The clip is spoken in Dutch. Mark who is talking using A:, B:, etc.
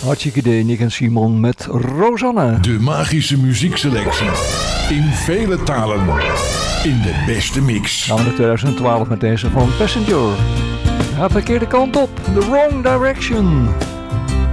A: Hartstikke idee, Nick en Simon met Rosanne.
B: De magische muziekselectie. In vele talen. In de beste mix.
A: Gaan we naar 2012 met deze van Passenger. Gaat de verkeerde kant op. The Wrong Direction.